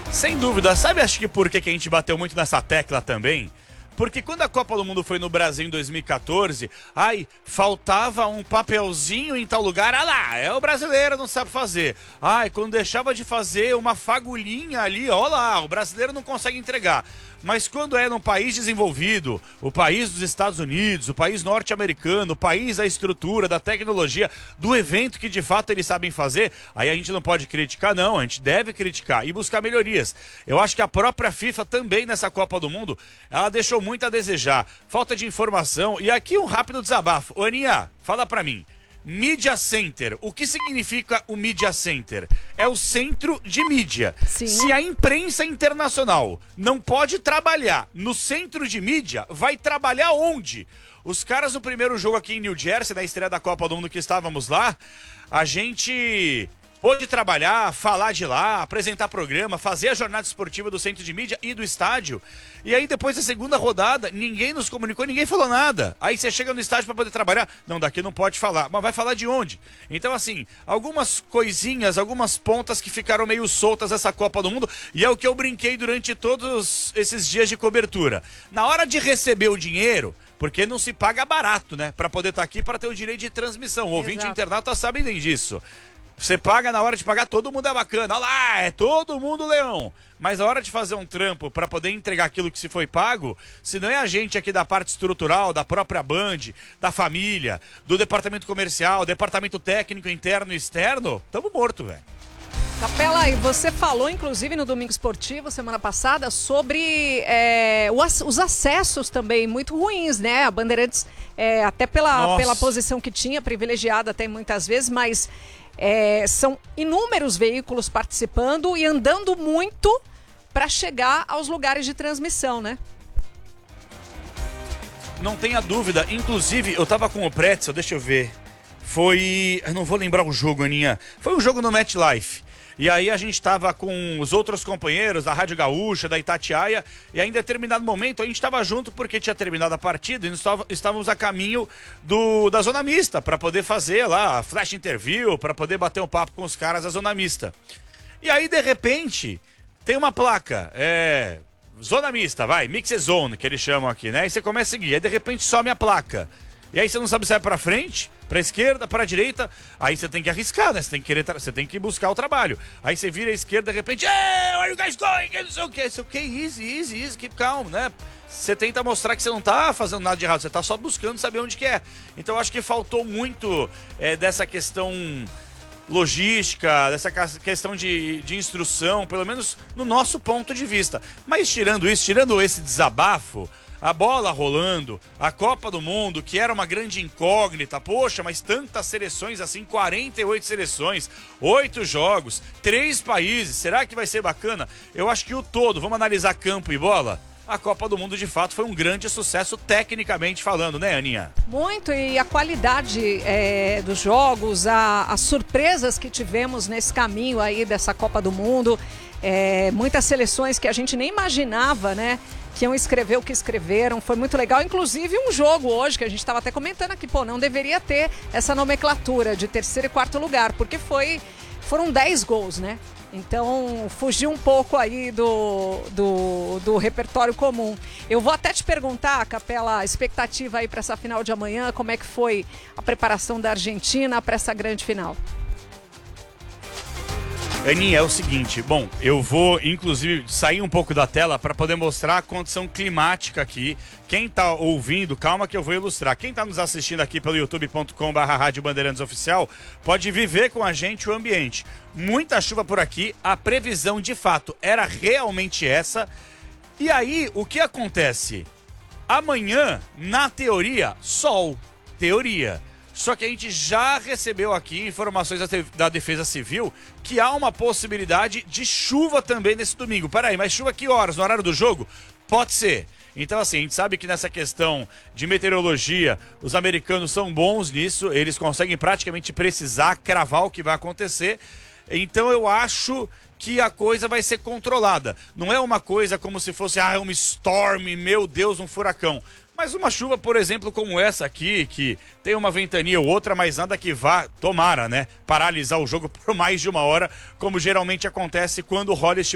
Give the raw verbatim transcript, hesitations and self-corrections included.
Sem dúvida. Sabe, acho que por que que a gente bateu muito nessa tecla também? Porque quando a Copa do Mundo foi no Brasil em dois mil e quatorze, ai, faltava um papelzinho em tal lugar, ah lá, é o brasileiro, não sabe fazer. Ai, quando deixava de fazer uma fagulhinha ali, ó lá, o brasileiro não consegue entregar. Mas quando é num país desenvolvido, o país dos Estados Unidos, o país norte-americano, o país da estrutura, da tecnologia, do evento que de fato eles sabem fazer, aí a gente não pode criticar, não, a gente deve criticar e buscar melhorias. Eu acho que a própria FIFA também nessa Copa do Mundo, ela deixou muito a desejar. Falta de informação. E aqui um rápido desabafo. Ô, Aninha, fala pra mim. Media Center. O que significa o Media Center? É o centro de mídia. Sim. Se a imprensa internacional não pode trabalhar no centro de mídia, vai trabalhar onde? Os caras no primeiro jogo aqui em New Jersey, na estreia da Copa do Mundo que estávamos lá, a gente pôde trabalhar, falar de lá, apresentar programa, fazer a jornada esportiva do centro de mídia e do estádio. E aí depois da segunda rodada, ninguém nos comunicou, ninguém falou nada. Aí você chega no estádio para poder trabalhar, não, daqui não pode falar. Mas vai falar de onde? Então assim, algumas coisinhas, algumas pontas que ficaram meio soltas essa Copa do Mundo, e é o que eu brinquei durante todos esses dias de cobertura. Na hora de receber o dinheiro, porque não se paga barato, né? Para poder estar aqui, para ter o direito de transmissão. O ouvinte Exato. internauta sabe bem disso. Você paga, na hora de pagar, todo mundo é bacana. Olha lá, é todo mundo leão. Mas a hora de fazer um trampo para poder entregar aquilo que se foi pago, se não é a gente aqui da parte estrutural, da própria Band, da família, do departamento comercial, departamento técnico interno e externo, tamo morto, velho. Capela, e você falou, inclusive, no Domingo Esportivo, semana passada, sobre é, o, os acessos também muito ruins, né? A Bandeirantes, é, até pela, pela posição que tinha, privilegiada até muitas vezes, mas é, são inúmeros veículos participando e andando muito para chegar aos lugares de transmissão, né? Não tenha dúvida. Inclusive, eu tava com o Pretzel, deixa eu ver. Foi... eu não vou lembrar o jogo, Aninha. Foi um jogo no MetLife. E aí a gente estava com os outros companheiros da Rádio Gaúcha, da Itatiaia, e aí em determinado momento a gente estava junto porque tinha terminado a partida e nós estávamos a caminho do, da Zona Mista para poder fazer lá a flash interview, para poder bater um papo com os caras da Zona Mista. E aí, de repente, tem uma placa, é... Zona Mista, vai, Mixed Zone, que eles chamam aqui, né? E você começa a seguir, aí de repente some a placa. E aí você não sabe se é pra frente, pra esquerda, pra direita, aí você tem que arriscar, né? Você tem que, querer tra... você tem que buscar o trabalho. Aí você vira à esquerda, de repente, hey, where you guys going? Não sei o que, isso que, easy, easy, easy, keep calm, né? Você tenta mostrar que você não tá fazendo nada de errado, você tá só buscando saber onde que é. Então eu acho que faltou muito é, dessa questão logística, dessa questão de, de instrução, pelo menos no nosso ponto de vista. Mas tirando isso, tirando esse desabafo, a bola rolando, a Copa do Mundo, que era uma grande incógnita, poxa, mas tantas seleções assim, quarenta e oito seleções, oito jogos, três países, será que vai ser bacana? Eu acho que o todo, vamos analisar campo e bola? A Copa do Mundo, de fato, foi um grande sucesso tecnicamente falando, né, Aninha? Muito, e a qualidade é, dos jogos, a, as surpresas que tivemos nesse caminho aí dessa Copa do Mundo, é, muitas seleções que a gente nem imaginava, né, que iam escrever o que escreveram, foi muito legal. Inclusive um jogo hoje, que a gente estava até comentando aqui, pô, não deveria ter essa nomenclatura de terceiro e quarto lugar, porque foi, foram dez gols, né? Então, fugiu um pouco aí do, do, do repertório comum. Eu vou até te perguntar, Capela, a expectativa aí para essa final de amanhã, como é que foi a preparação da Argentina para essa grande final? Aninha, é o seguinte, bom, eu vou inclusive sair um pouco da tela para poder mostrar a condição climática aqui. Quem tá ouvindo, calma que eu vou ilustrar. Quem tá nos assistindo aqui pelo youtube ponto com barra Rádio Bandeirantes Oficial, pode viver com a gente o ambiente. Muita chuva por aqui, a previsão de fato era realmente essa. E aí, o que acontece? Amanhã, na teoria, sol. Teoria. Só que a gente já recebeu aqui informações da Defesa Civil que há uma possibilidade de chuva também nesse domingo. Peraí, mas chuva que horas? No horário do jogo? Pode ser. Então, assim, a gente sabe que nessa questão de meteorologia, os americanos são bons nisso, eles conseguem praticamente precisar, cravar o que vai acontecer. Então, eu acho que a coisa vai ser controlada. Não é uma coisa como se fosse, ah, é um storm, meu Deus, um furacão. Mas uma chuva, por exemplo, como essa aqui, que tem uma ventania ou outra, mas nada que vá, tomara, né, paralisar o jogo por mais de uma hora, como geralmente acontece quando rola este